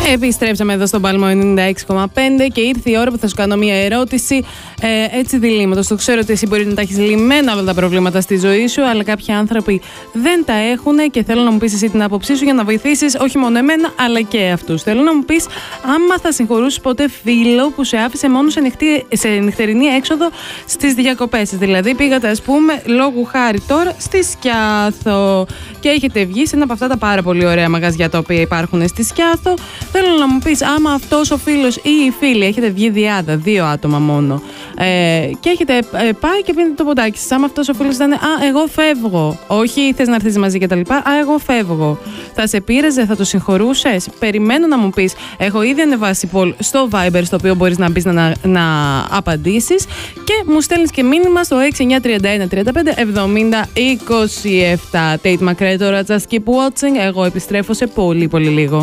Επιστρέψαμε εδώ στον Παλμό 96,5 και ήρθε η ώρα που θα σου κάνω μια ερώτηση έτσι διλήμματος. Το ξέρω ότι εσύ μπορεί να τα έχεις λυμμένα όλα τα προβλήματα στη ζωή σου, αλλά κάποιοι άνθρωποι δεν τα έχουν και θέλω να μου πεις εσύ την άποψή σου για να βοηθήσεις όχι μόνο εμένα, αλλά και αυτούς. Θέλω να μου πεις άμα θα συγχωρούσεις ποτέ φίλο που σε άφησε μόνο σε νυχτερινή έξοδο στις διακοπές. Δηλαδή πήγατε, ας πούμε, λόγου χάρη τώρα στη Σκιάθο και έχετε βγει σε ένα από αυτά τα πάρα πολύ ωραία μαγαζιά τα οποία υπάρχουν στη Σκιάθο. Θέλω να μου πεις άμα αυτός ο φίλος ή η φίλη έχετε βγει διάδα, 2 άτομα μόνο, και έχετε πάει και πίνετε το ποτάκι σας. Άμα αυτός ο φίλος ήταν εγώ φεύγω, όχι θες να έρθεις μαζί κτλ. Εγώ φεύγω. Θα σε πείραζε, θα το συγχωρούσες? Περιμένω να μου πεις. Έχω ήδη ανεβάσει poll στο Viber, στο οποίο μπορείς να μπεις να απαντήσεις και μου στέλνεις και μήνυμα στο 6931357027. Tate McRae τώρα, just keep watching. Εγώ επιστρέφω σε πολύ πολύ λίγο.